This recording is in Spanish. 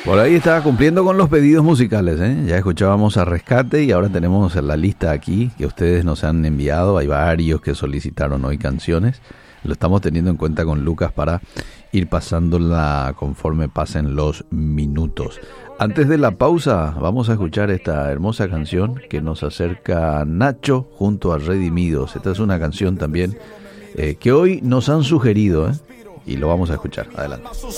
Por ahí estaba cumpliendo con los pedidos musicales, ¿eh? Ya escuchábamos a Rescate y ahora tenemos la lista aquí que ustedes nos han enviado. Hay varios que solicitaron hoy canciones. Lo estamos teniendo en cuenta con Lucas para ir pasándola conforme pasen los minutos. Antes de la pausa, vamos a escuchar esta hermosa canción que nos acerca Nacho junto a Redimidos. Esta es una canción también que hoy nos han sugerido, ¿eh? Y lo vamos a escuchar. Adelante.